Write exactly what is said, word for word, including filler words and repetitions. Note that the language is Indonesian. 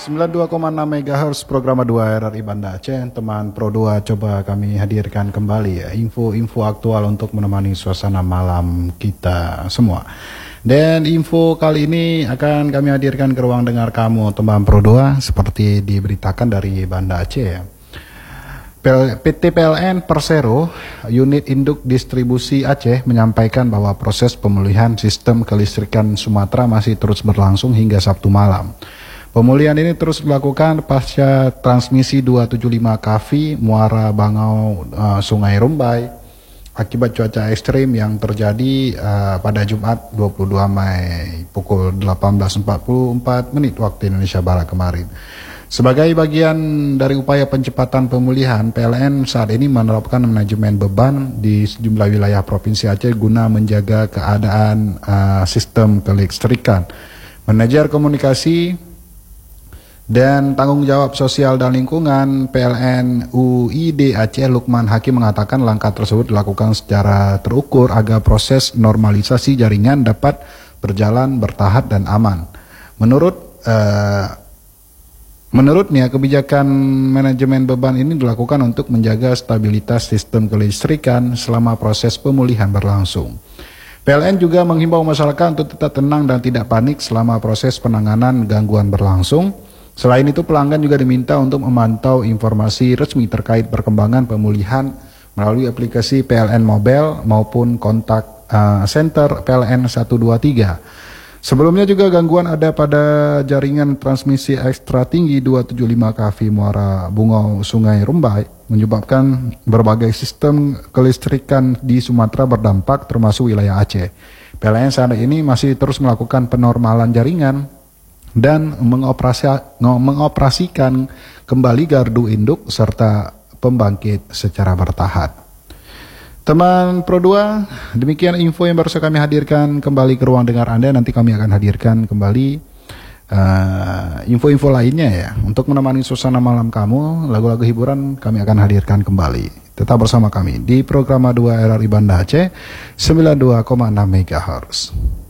sembilan puluh dua koma enam megahertz program dua R R I Banda Aceh. Teman Pro dua coba kami hadirkan kembali ya info-info aktual untuk menemani suasana malam kita semua. Dan info kali ini akan kami hadirkan ke ruang dengar kamu teman Pro dua seperti diberitakan dari Banda Aceh ya. P T P L N Persero, unit induk distribusi Aceh menyampaikan bahwa proses pemulihan sistem kelistrikan Sumatera masih terus berlangsung hingga Sabtu malam. Pemulihan ini terus dilakukan pasca transmisi dua tujuh lima K V Muara Bangau uh, Sungai Rumbai akibat cuaca ekstrim yang terjadi uh, pada Jumat dua puluh dua Mei pukul delapan belas empat puluh empat menit waktu Indonesia Barat kemarin. Sebagai bagian dari upaya pencepatan pemulihan, P L N saat ini menerapkan manajemen beban di sejumlah wilayah Provinsi Aceh guna menjaga keadaan uh, sistem kelistrikan. Manajer komunikasi dan tanggung jawab sosial dan lingkungan P L N U I D Aceh Lukman Hakim mengatakan langkah tersebut dilakukan secara terukur agar proses normalisasi jaringan dapat berjalan bertahap dan aman. Menurut uh, Menurutnya, kebijakan manajemen beban ini dilakukan untuk menjaga stabilitas sistem kelistrikan selama proses pemulihan berlangsung. P L N juga menghimbau masyarakat untuk tetap tenang dan tidak panik selama proses penanganan gangguan berlangsung. Selain itu, pelanggan juga diminta untuk memantau informasi resmi terkait perkembangan pemulihan melalui aplikasi P L N Mobile maupun kontak uh, center P L N satu dua tiga. Sebelumnya juga gangguan ada pada jaringan transmisi ekstra tinggi dua tujuh lima K V Muara Bungau Sungai Rumbai menyebabkan berbagai sistem kelistrikan di Sumatera berdampak termasuk wilayah Aceh. P L N saat ini masih terus melakukan penormalan jaringan dan mengoperasi, mengoperasikan kembali gardu induk serta pembangkit secara bertahap. Teman Pro dua, demikian info yang baru saja kami hadirkan kembali ke ruang dengar Anda. Nanti kami akan hadirkan kembali info-info uh, lainnya ya. Untuk menemani suasana malam kamu, lagu-lagu hiburan kami akan hadirkan kembali. Tetap bersama kami di program dua R R I Banda Aceh sembilan puluh dua koma enam megahertz.